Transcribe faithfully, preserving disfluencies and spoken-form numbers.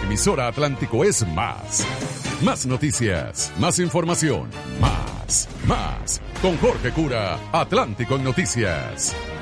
emisora Atlántico es más. Más noticias, más información, más, más. Con Jorge Cura, Atlántico en Noticias.